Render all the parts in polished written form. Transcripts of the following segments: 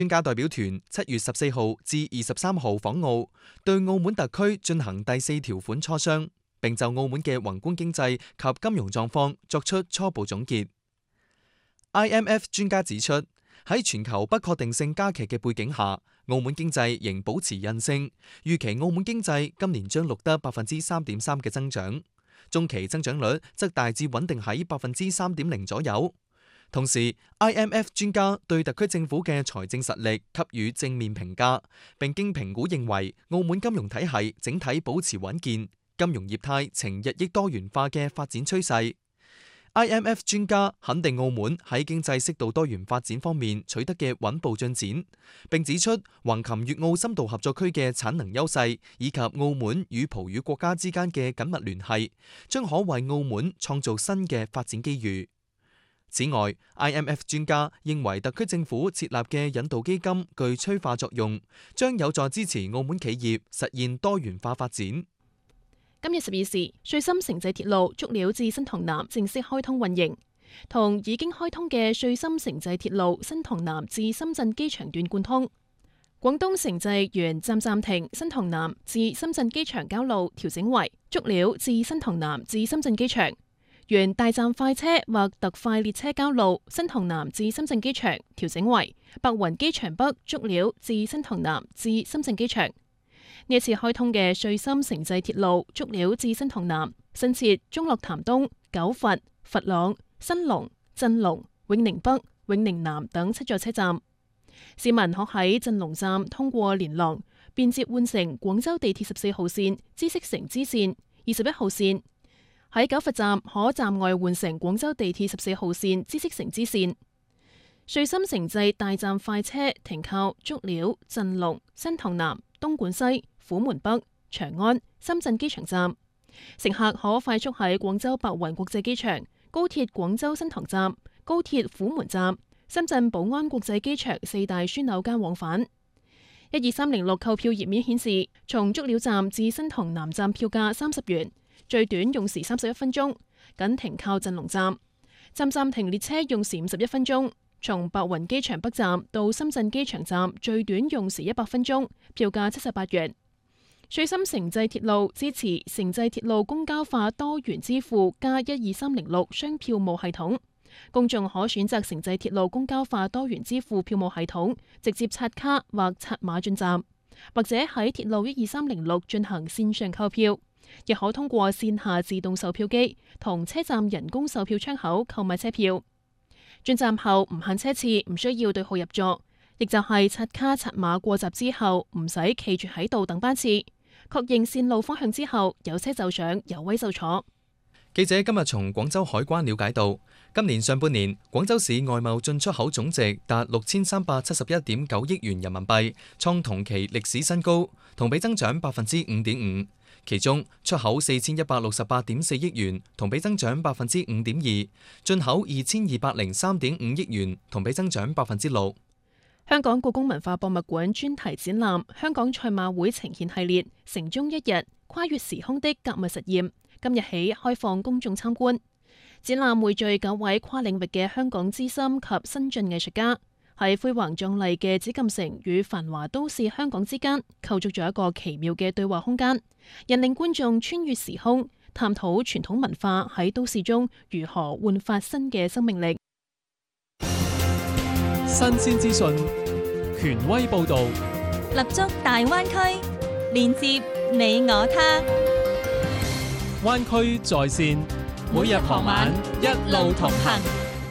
專家代表團7月14號至23號訪澳，對澳門特區進行第4條款磋商，並就澳門嘅宏觀經濟及金融狀況作出初步總結。IMF 專家指出，喺全球不確定性加劇嘅背景下，澳門經濟仍保持韌性，預期澳門經濟今年將錄得3.3%嘅增長，中期增長率則大致穩定喺3.0%左右。同時 ，IMF 專家對特區政府嘅財政實力給予正面評價，並經評估認為澳門金融體系整體保持穩健，金融業態呈日益多元化嘅發展趨勢。IMF 專家肯定澳門喺經濟適度多元發展方面取得嘅穩步進展，並指出橫琴粵澳深度合作區嘅產能優勢，以及澳門與葡語國家之間嘅緊密聯繫，將可為澳門創造新嘅發展機遇。此外 ，IMF 專家認為特區政府設立嘅引導基金具催化作用，將有助支持澳門企業實現多元化發展。 今日12時，穗深城際鐵路竹料至新塘南正式開通運營，同已經開通嘅穗深城際鐵路新塘南至深圳機場段貫通。廣東城際原站暫停新塘南至深圳機場交路調整為竹料至新塘南至深圳機場。原大站快車或特快列車交路新塘南至深圳機場調整為白雲機場北竹料至新塘南至深圳機場。呢次開通嘅穗深城際鐵路竹料至新塘南，新設中樂潭東、九佛、佛朗、新隆、鎮隆、永寧北、永寧南等7座車站。市民可喺鎮隆站通過連廊，便捷換乘廣州地鐵14號線知識城支線、21號線。喺九佛站可站外換乘廣州地鐵14號線知識城支線。穗深城際大站快車停靠竹料、鎮隆、新塘南、東莞西、虎門北、長安、深圳機場站，乘客可快速喺廣州白雲國際機場、高鐵廣州新塘站、高鐵虎門站、深圳寶安國際機場4大樞紐間往返。12306購票頁面顯示，從竹料站至新塘南站票價30元，最短用時31分鐘，僅停靠鎮隆站。站暫停列車用時51分鐘。從白雲機場北站到深圳機場站最短用時100分鐘，票價78元。穗深城際鐵路支持城際鐵路公交化多元支付加12306雙票務系統，公眾可選擇城際鐵路公交化多元支付票務系統，直接刷卡或刷碼進站，或者喺鐵路12306進行線上購票，亦可通過線下自動售票機同車站人工售票窗口購買車票。轉站後唔限車次，唔需要對號入座，亦就係刷卡刷碼過閘之後唔使企住喺度等班次，確認線路方向之後有車就上，有位就坐。 記者今日從廣州海關了解到，今年上半年廣州市外貿進出口總值達6371.9億元人民幣，創同期歷史新高，同比增長5.5%。其中出口4168.4億元，同比增長5.2%；進口2203.5億元，同比增長6%。 香港故宮文化博物館專題展覽《香港賽馬會呈現系列：城中一日，跨越時空的格物實驗》今日起開放公眾參觀。展覽匯聚9位跨領域嘅香港資深及新晉藝術家，喺輝煌壯麗嘅紫禁城與繁華都市香港之間構築咗一個奇妙嘅對話空間，引領觀眾穿越時空，探討傳統文化喺都市中如何煥發新嘅生命力。 新鮮資訊，權威報導， 立足大灣區，連接你我他。 灣區在線，每日傍晚一路同行。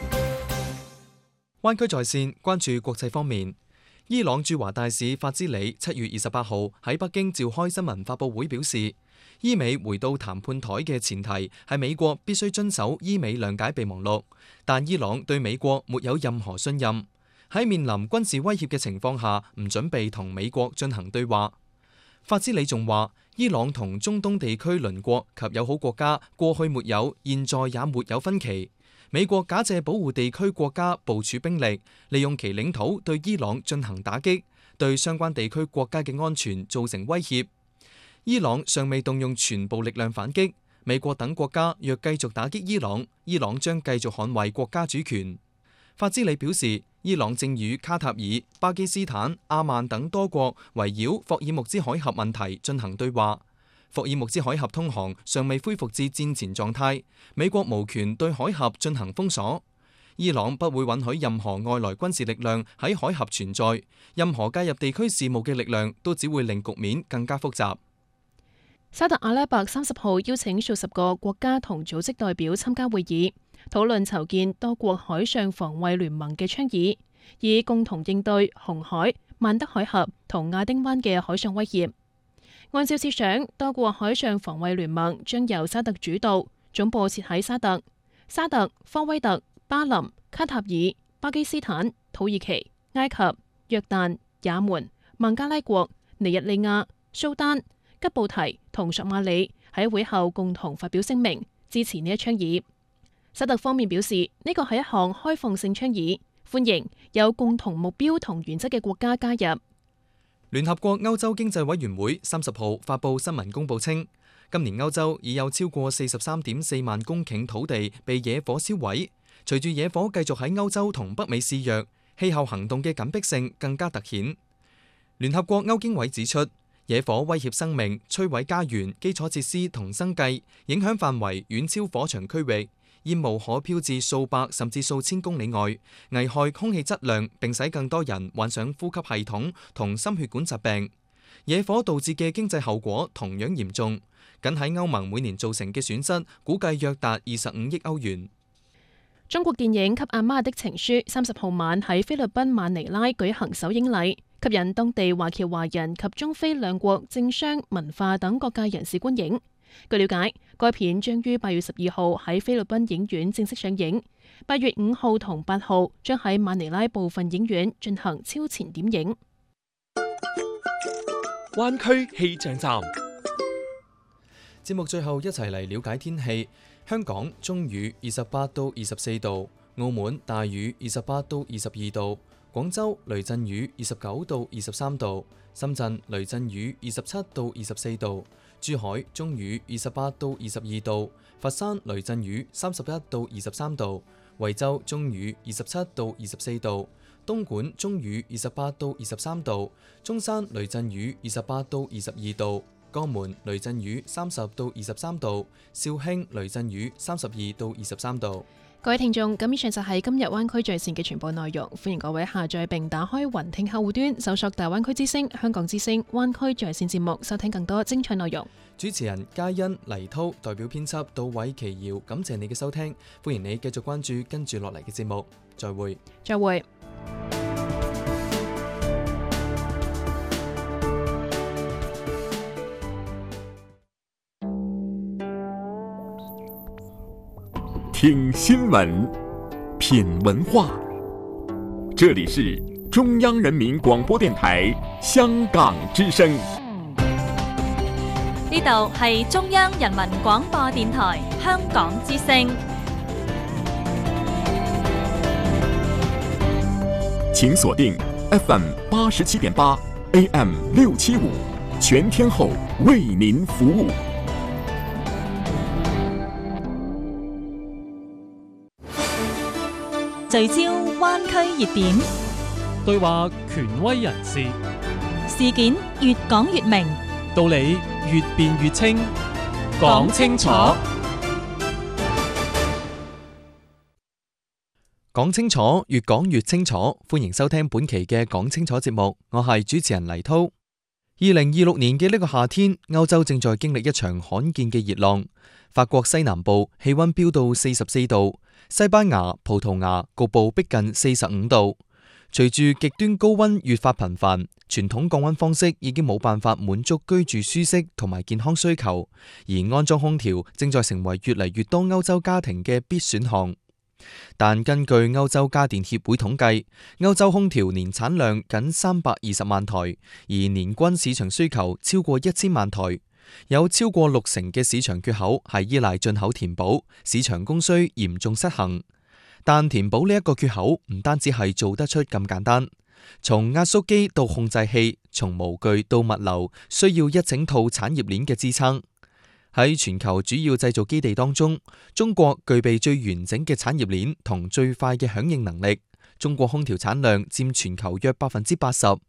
灣區在線關注國際方面，伊朗駐華大使法茲里7月28號喺北京召開新聞發佈會，表示伊美回到談判台嘅前提係美國必須遵守伊美諒解備忘錄，但伊朗對美國沒有任何信任，喺面臨軍事威脅嘅情況下唔準備同美國進行對話。法茲里仲話，伊朗同中東地區鄰國及友好國家過去沒有，現在也沒有分歧。美國假借保護地區國家部署兵力，利用其領土對伊朗進行打擊，對相關地區國家嘅安全造成威脅。伊朗尚未動用全部力量反擊，美國等國家若繼續打擊伊朗，伊朗將繼續捍衛國家主權。法茲里表示， 伊朗正與卡塔爾、巴基斯坦、阿曼等多國圍繞霍爾木茲海峽問題進行對話。霍爾木茲海峽通航尚未恢復至戰前狀態，美國無權對海峽進行封鎖。伊朗不會允許任何外來軍事力量喺海峽存在，任何介入地區事務嘅力量都只會令局面更加複雜。 沙特阿拉伯30號邀請數十個國家同組織代表參加會議，討論籌建多國海上防衛聯盟嘅倡議，以共同應對紅海、曼德海峽同亞丁灣嘅海上威脅。按照設想，多國海上防衛聯盟將由沙特主導，總部設喺沙特、科威特、巴林、卡塔爾、巴基斯坦、土耳其、埃及、約旦、也門、孟加拉國、尼日利亞、蘇丹、吉布提同索馬里喺會後共同發表聲明，支持呢一倡議。沙特方面表示，呢個係一項開放性倡議，歡迎有共同目標同原則嘅國家加入。 聯合國歐洲經濟委員會30號發布新聞公佈稱，今年歐洲已有超過43.4萬公頃土地被野火燒毀。隨住野火繼續喺歐洲同北美肆虐，氣候行動嘅緊迫性更加突顯。聯合國歐經委指出，野火威脅生命、摧毀家園、基礎設施同生計，影響範圍遠超火場區域，煙霧可飄至數百甚至數千公里外，危害空氣質量，並使更多人患上呼吸系統同心血管疾病。野火導致嘅經濟後果同樣嚴重，僅喺歐盟每年造成嘅損失估計約達25億歐元。 中國電影《給阿媽的情書》30號晚喺菲律賓馬尼拉舉行首映禮，吸引當地華僑華人及中菲兩國政商文化等各界人士觀影。據了解，該片將於8月12號喺菲律賓影院正式上映，8月5號同8號將喺馬尼拉部分影院進行超前點映。 灣區氣象站， 節目最後一齊嚟了解天氣。香港中雨28到24度，澳門大雨28到22度，廣州雷陣雨29到23度，深圳雷陣雨27到24度，珠海中雨28到22度，佛山雷陣雨31到23度，惠州中雨27到24度，東莞中雨28到23度，中山雷陣雨28到22度，江門雷陣雨30到23度，肇慶雷陣雨32到23度。 各位聽眾，咁以上就係今日灣區在線嘅全部內容，歡迎各位下載並打開雲聽客戶端，搜索大灣區之聲、香港之聲、灣區在線節目，收聽更多精彩內容。 主持人嘉欣、黎濤代表編輯杜偉琪瑤，感謝你嘅收聽，歡迎你繼續關注跟住落嚟嘅節目，再會。 再會。 听新闻，品文化，这里是中央人民廣播電台香港之聲。 呢度係中央人民廣播電台香港之聲。 請鎖定 FM 87.8 AM 675，全天候為您服務。 聚焦灣區熱點， 對話權威人士， 事件越講越明， 道理越辯越清，講清楚。 講清楚，越講越清楚。歡迎收聽本期嘅講清楚節目，我係主持人黎濤。2026年嘅呢個夏天，歐洲正在經歷一場罕見嘅熱浪。法國西南部氣溫飆到44度，西班牙、葡萄牙局部逼近45度。隨住極端高溫越發頻繁，傳統降溫方式已經冇辦法滿足居住舒適同埋健康需求，而安裝空調正在成為越嚟越多歐洲家庭嘅必選項。但根據歐洲家電協會統計，歐洲空調年產量僅320萬台，而年均市場需求超過1000萬台。有超過60%嘅市場缺口係依賴進口填補，市場供需嚴重失衡。但填補呢一個缺口唔單止係做得出咁簡單，從壓縮機到控制器，從模具到物流，需要一整套產業鏈嘅支撐。喺全球主要製造基地當中，中國具備最完整嘅產業鏈同最快嘅響應能力， 中國空調產量佔全球約80%。